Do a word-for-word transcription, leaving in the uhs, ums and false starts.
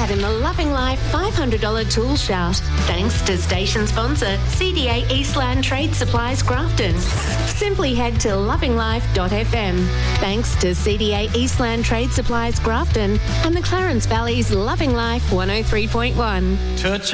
out in the Loving Life five hundred dollars tool shout. Thanks to station sponsor C D A Eastland Trade Supplies Grafton. Simply head to loving life dot f m. Thanks to C D A Eastland Trade Supplies Grafton and the Clarence Valley's Loving Life one oh three point one. Touch